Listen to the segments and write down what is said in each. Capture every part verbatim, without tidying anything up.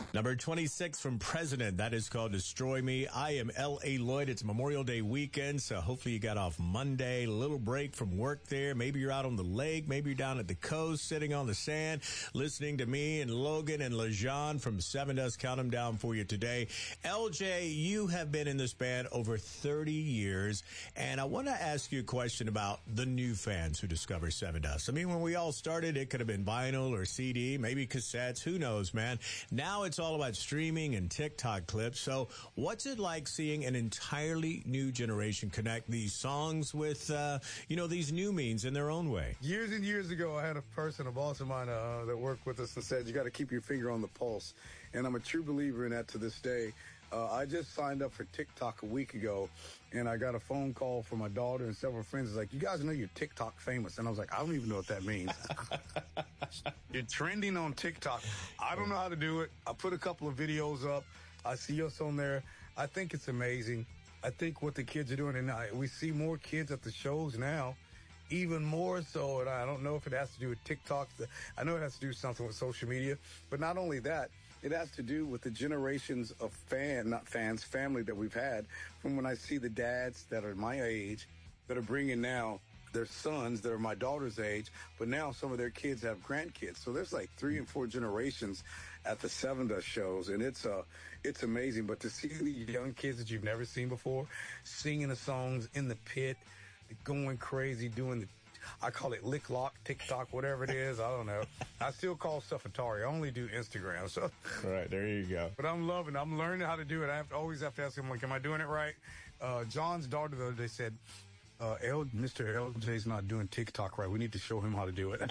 Number twenty-six from President. That is called Destroy Me. I am L A. Lloyd. It's Memorial Day weekend, so hopefully you got off Monday. A little break from work there. Maybe you're out on the lake. Maybe you're down at the coast, sitting on the sand, listening to me and Logan and LaJean from Seven Dust. Count them down for you today. L J, you have been in this band over thirty years, and I want to ask you a question about the new fans who discover Seven Dust. I mean, when we all started, it could have been vinyl or C D, maybe cassettes. Who knows, man? Now it's all about streaming and TikTok clips. So what's it like seeing an entirely new generation connect these songs with, uh, you know, these new means in their own way? Years and years ago, I had a person, a boss of mine uh, that worked with us and said, you got to keep your finger on the pulse. And I'm a true believer in that to this day. Uh, I just signed up for TikTok a week ago, and I got a phone call from my daughter and several friends. It's like, you guys know you're TikTok famous. And I was like, I don't even know what that means. You're trending on TikTok. I don't know how to do it. I put a couple of videos up. I see us on there. I think it's amazing. I think what the kids are doing, and I, we see more kids at the shows now, even more so. And I don't know if it has to do with TikTok. I know it has to do with something with social media. But not only that, it has to do with the generations of fan, not fans, family that we've had. From when I see the dads that are my age that are bringing now their sons that are my daughter's age, but now some of their kids have grandkids. So there's like three and four generations at the Seven Dust shows, and it's uh, it's amazing. But to see the young kids that you've never seen before singing the songs in the pit, going crazy, doing the, I call it lick lock, TikTok, whatever it is. I don't know. I still call stuff Atari. I only do Instagram. So, all right, there you go. But I'm loving it. I'm learning how to do it. I have to always have to ask him, like, am I doing it right? Uh, John's daughter, the other day, said, uh, L, Mister L J's not doing TikTok right. We need to show him how to do it.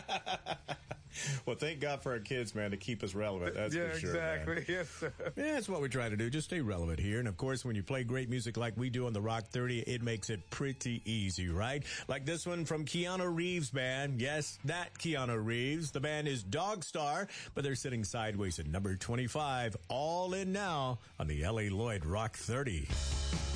Well, thank God for our kids, man, to keep us relevant. That's yeah, for sure. Exactly. Man. Yes, sir. Yeah, that's what we try to do. Just stay relevant here. And of course, when you play great music like we do on the Rock thirty, it makes it pretty easy, right? Like this one from Keanu Reeves Band. Yes, that Keanu Reeves. The band is Dog Star, but they're sitting sideways at number twenty-five. All in now on the L A. Lloyd Rock thirty.